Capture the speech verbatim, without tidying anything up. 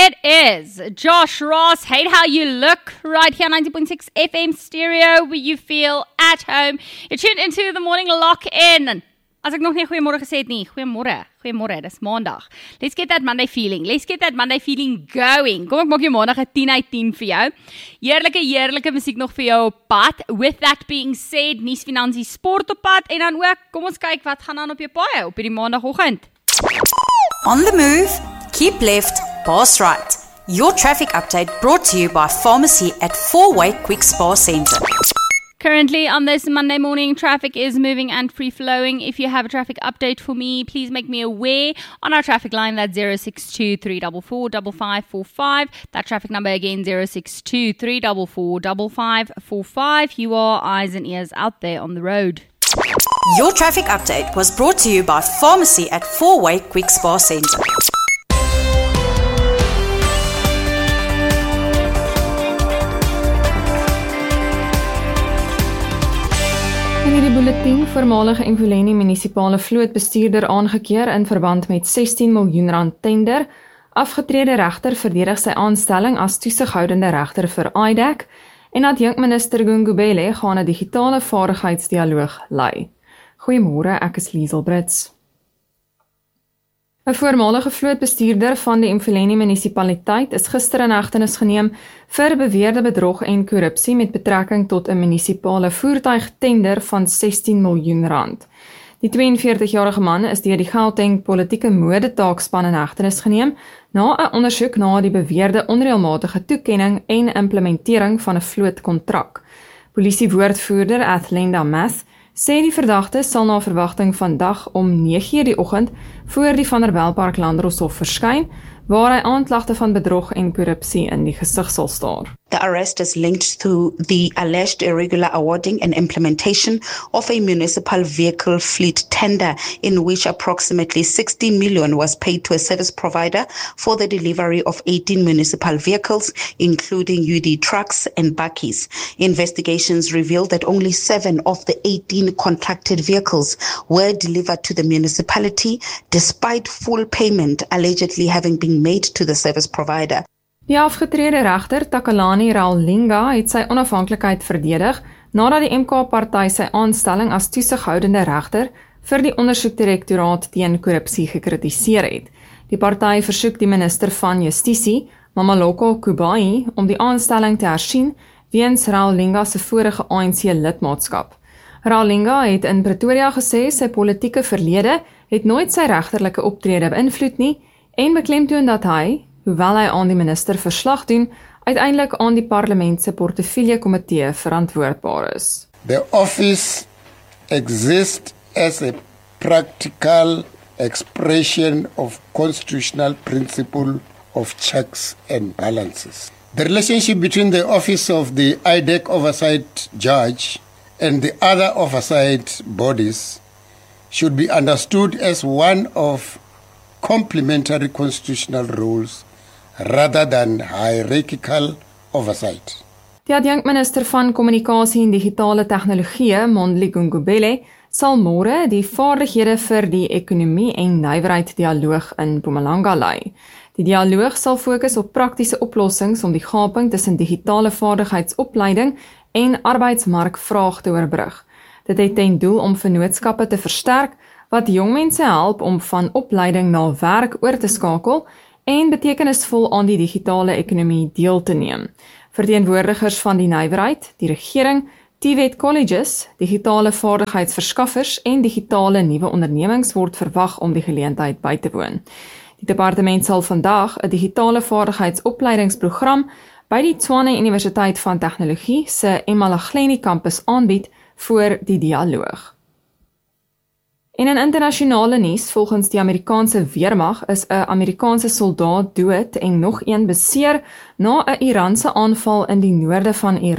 it is Josh Ross. Hate how you look right here on ninety point six F M stereo, where you feel at home. You're tuned into the morning lock-in. As ek nog nie goeiemôre gesê het nie, goeiemôre, goeiemôre, dis maandag. Let's get that Monday feeling, let's get that Monday feeling going. Kom ek maak jou maandag 'n tien uit tien vir jou. Heerlike, heerlike musiek nog vir jou op pad. With that being said, nuus, finansie, sport op pad. En dan ook, kom ons kyk wat gaan aan op jou paai op hierdie maandagoggend. On the move, keep left, pass right. Your traffic update brought to you by Pharmacy at Four-Way Quick Spa Centre. Currently on this Monday morning, traffic is moving and free-flowing. If you have a traffic update for me, please make me aware on our traffic line. That's zero six two, three four four, five five four five. That traffic number again, zero six two, three four four, five five four five. You are eyes and ears out there on the road. Your traffic update was brought to you by Pharmacy at Four-Way Quick Spa Centre. In hierdie bulletin, voormalige Ekurhuleni munisipale vlootbestuurder aangekeer in verband met sestien miljoen rand tender. Afgetrede regter verdedig sy aanstelling as toesighoudende regter vir I D A C en adjunkminister Gungubele gaan 'n digitale vaardigheidsdialoog lei. Goeiemôre, ek is Liesel Brits. 'n Voormalige vlootbestuurder van die Ekurhuleni munisipaliteit is gister in hegtenis geneem vir beweerde bedrog en korrupsie met betrekking tot 'n munisipale voertuigtender van sestien miljoen rand. Die twee-en-veertig-jarige man is deur die Gauteng politieke modetaakspan in hegtenis geneem na 'n ondersoek na die beweerde onreëlmatige toekenning en implementering van 'n vlootkontrak. Polisiewoordvoerder Athlenda Math sê die verdagte sal na verwagting vandag om nege uur die oggend voor die Vanderbijlpark Landdroshof verskyn, waar hy aanklagte van bedrog en korrupsie in die gesig sal staar. The arrest is linked to the alleged irregular awarding and implementation of a municipal vehicle fleet tender in which approximately sixty million was paid to a service provider for the delivery of eighteen municipal vehicles, including U D trucks and bakkies. Investigations revealed that only seven of the eighteen contracted vehicles were delivered to the municipality, despite full payment allegedly having been made to the service provider. Die afgetrede regter Takalani Raulinga het sy onafhanklikheid verdedig nadat die M K-party sy aanstelling as toesighoudende regter vir die ondersoekdirektoraat teen korrupsie gekritiseer het. Die party versoek die minister van Justisie, Mamaloko Kubayi, om die aanstelling te hersien weens Raulinga se vorige A N C-lidmaatskap. Raulinga het in Pretoria gesê sy politieke verlede het nooit sy regterlike optrede beïnvloed nie en beklemtoon dat hy, hoewel hy aan die minister verslag doen, uiteindelik aan die parlement se portefeulje komitee verantwoordbaar is. The office exists as a practical expression of constitutional principle of checks and balances. The relationship between the office of the I D A C oversight judge and the other oversight bodies should be understood as one of complementary constitutional rules rather than hierarchical oversight. Die adjunkminister van Kommunikasie en Digitale Tegnologie, Mondli Gungubele, sal môre die vaardighede vir die ekonomie en nywerheid dialoog in Mpumalanga lei. Die dialoog sal fokus op praktiese oplossings om die gaping tussen digitale vaardigheidsopleiding en arbeidsmarkvraag te oorbrug. Dit het ten doel om vennootskappe te versterk wat jong mense help om van opleiding na werk oor te skakel en betekenisvol aan die digitale ekonomie deel te neem. Verteenwoordigers van die nywerheid, die regering, T V E T colleges, digitale vaardigheidsverskaffers en digitale nuwe ondernemings word verwag om die geleentheid by te woon. Die departement sal vandag 'n digitale vaardigheidsopleidingsprogram by die Tshwane Universiteit van Tegnologie se eMalahleni kampus aanbied voor die dialoog. En in internasionale nuus, volgens die Amerikaanse weermag, is 'n Amerikaanse soldaat dood en nog een beseer na 'n Iranse aanval in die noorde van Irak.